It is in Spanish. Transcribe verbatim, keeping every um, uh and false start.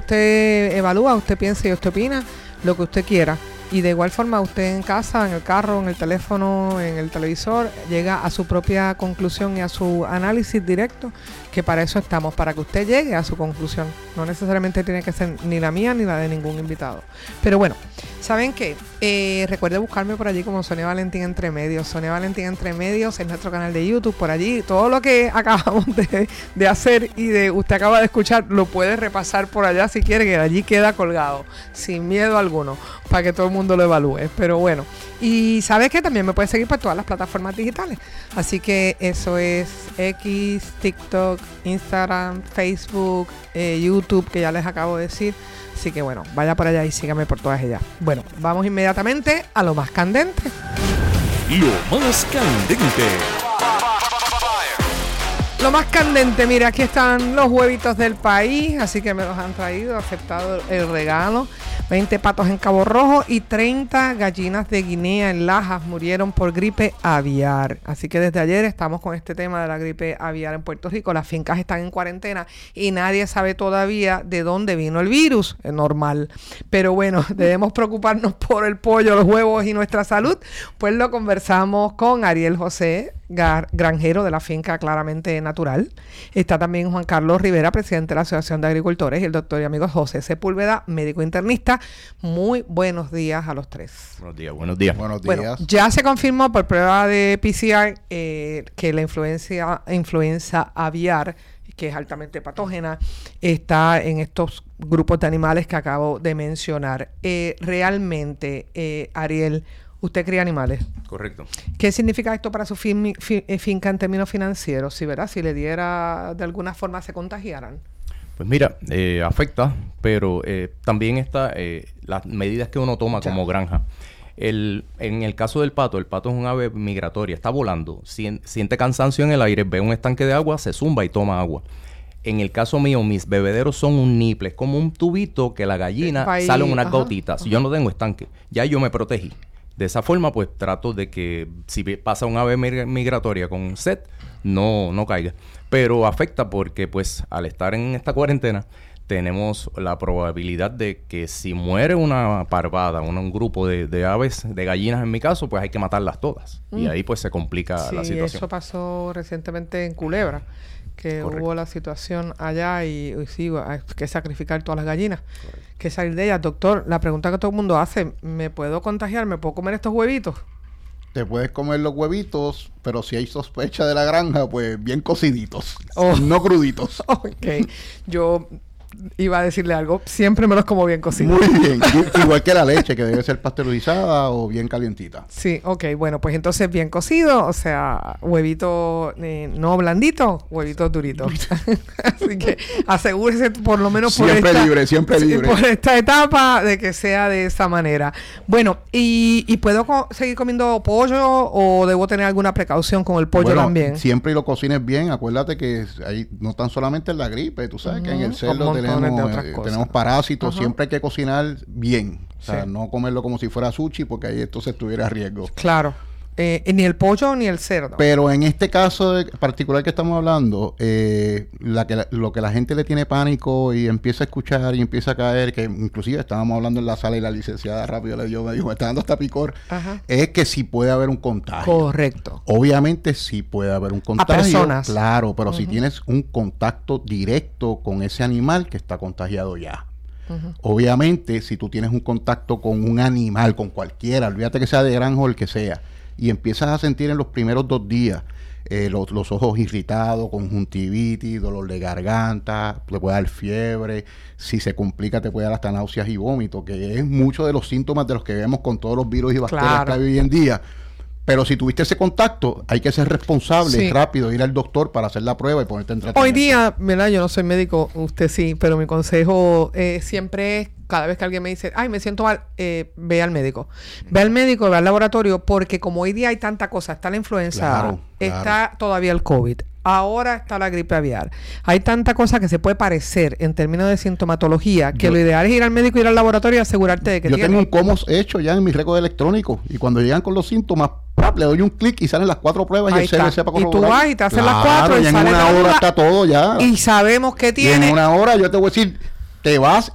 usted evalúa, usted piensa y usted opina lo que usted quiera. Y de igual forma usted en casa, en el carro, en el teléfono, en el televisor, llega a su propia conclusión y a su análisis directo, que para eso estamos, para que usted llegue a su conclusión. No necesariamente tiene que ser ni la mía ni la de ningún invitado. Pero bueno, ¿saben qué? Eh, recuerde buscarme por allí como Sonia Valentín Entre Medios. Sonia Valentín Entre Medios es nuestro canal de YouTube. Por allí, todo lo que acabamos de, de hacer y de usted acaba de escuchar, lo puede repasar por allá si quiere, que allí queda colgado, sin miedo alguno, para que todo el mundo lo evalúe. Pero bueno, y ¿sabes qué? También me puede seguir por todas las plataformas digitales. Así que eso es X, TikTok, Instagram, Facebook, eh, YouTube, que ya les acabo de decir. Así que bueno, vaya por allá y sígame por todas ellas. Bueno, vamos inmediatamente a lo más candente. Lo más candente. Lo más candente, mira, aquí están los huevitos del país, así que me los han traído, aceptado el regalo. veinte patos en Cabo Rojo y treinta gallinas de Guinea en Lajas murieron por gripe aviar. Así que desde ayer estamos con este tema de la gripe aviar en Puerto Rico. Las fincas están en cuarentena y nadie sabe todavía de dónde vino el virus. Es normal. Pero bueno, debemos preocuparnos por el pollo, los huevos y nuestra salud. Pues lo conversamos con Ariel José, granjero de la finca Claramente Natural. Está también Juan Carlos Rivera, presidente de la Asociación de Agricultores, y el doctor y amigo José Sepúlveda, médico internista. Muy buenos días a los tres. Buenos días, buenos días. Buenos días. Bueno, ya se confirmó por prueba de P C R eh, que la influencia, influenza aviar, que es altamente patógena, está en estos grupos de animales que acabo de mencionar. Eh, realmente, eh, Ariel, usted cría animales. Correcto. ¿Qué significa esto para su fin, fin, finca en términos financieros? Si, ¿verdad? Si le diera, de alguna forma, se contagiaran. Pues mira, eh, afecta, pero eh, también está eh, las medidas que uno toma ya como granja. El, en el caso del pato, el pato es un ave migratoria, está volando, sien, siente cansancio en el aire, ve un estanque de agua, se zumba y toma agua. En el caso mío, mis bebederos son un nipple, es como un tubito que la gallina Ahí, sale unas ajá, gotitas. ajá. Yo no tengo estanque, ya yo me protegí. De esa forma, pues trato de que si pasa un ave migratoria con sed, no, no caiga. Pero afecta porque, pues, al estar en esta cuarentena, tenemos la probabilidad de que si muere una parvada, un, un grupo de, de aves, de gallinas en mi caso, pues hay que matarlas todas. Mm. Y ahí, pues, se complica sí, la situación. Sí, eso pasó recientemente en Culebra, que Correcto. Hubo la situación allá y, y sí, hay que sacrificar todas las gallinas. Correcto. Que salir de ellas. Doctor, la pregunta que todo el mundo hace, ¿me puedo contagiar? ¿Me puedo comer estos huevitos? Te puedes comer los huevitos, pero si hay sospecha de la granja, pues bien cociditos, oh. no cruditos. Ok, yo iba a decirle algo, siempre me los como bien cocidos. Muy bien, igual que la leche, que debe ser pasteurizada o bien calientita. Sí, ok, bueno, pues entonces bien cocido, o sea, huevito eh, no blandito, huevitos duritos. Así que asegúrese por lo menos por siempre esta, libre, siempre sí, libre. por esta etapa de que sea de esa manera. Bueno, ¿y, y puedo co- seguir comiendo pollo o debo tener alguna precaución con el pollo bueno, también? Siempre lo cocines bien, acuérdate que hay, no tan solamente en la gripe, tú sabes uh-huh. que en el cerdo tenemos, eh, tenemos parásitos, uh-huh. siempre hay que cocinar bien, o sea, sí. no comerlo como si fuera sushi porque ahí entonces tuviera riesgo. Claro. Eh, ni el pollo ni el cerdo. Pero en este caso de particular que estamos hablando, eh, la que la, lo que la gente le tiene pánico y empieza a escuchar y empieza a caer, que inclusive estábamos hablando en la sala y la licenciada rápido le dio, me dijo, me está dando hasta picor, Ajá. es que sí puede haber un contagio. Correcto. Obviamente sí puede haber un contagio. A personas. Claro, pero uh-huh. si tienes un contacto directo con ese animal que está contagiado ya. Uh-huh. Obviamente, si tú tienes un contacto con un animal, con cualquiera, olvídate que sea de granja o el que sea, y empiezas a sentir en los primeros dos días eh, los, los ojos irritados, conjuntivitis, dolor de garganta, te puede dar fiebre, si se complica te puede dar hasta náuseas y vómito, que es mucho de los síntomas de los que vemos con todos los virus y bacterias claro. que hay hoy en día. Pero si tuviste ese contacto, hay que ser responsable, sí. rápido, ir al doctor para hacer la prueba y ponerte en tratamiento. Hoy día, ¿verdad? Yo no soy médico, usted sí, pero mi consejo eh, siempre es, cada vez que alguien me dice, ay, me siento mal, eh, ve al médico. Ve al médico, ve al laboratorio, porque como hoy día hay tanta cosa, está la influenza, claro, está claro. todavía el COVID, ahora está la gripe aviar. Hay tanta cosa que se puede parecer en términos de sintomatología, que yo, lo ideal es ir al médico, ir al laboratorio y asegurarte de que yo tiene. Yo tengo un comos hecho ya en mi récord electrónico, y cuando llegan con los síntomas, le doy un clic y salen las cuatro pruebas ahí y el C D C para corroborar. Y tú vas y te hacen claro, las cuatro y, y en sale una hora está todo ya. Y sabemos que tiene. Y en una hora yo te voy a decir, te vas